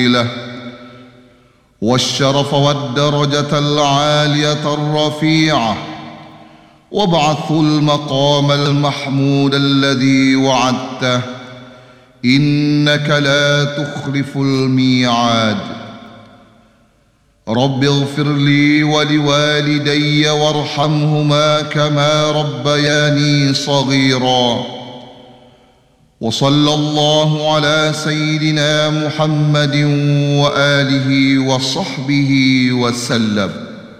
له والشرف والدرجة العالية الرفيعة، وابعثه المقام المحمود الذي وعدته، إنك لا تخلف الميعاد. رب اغفر لي ولوالدي وارحمهما كما ربياني صغيرا. وصلى الله على سيدنا محمد وآله وصحبه وسلم.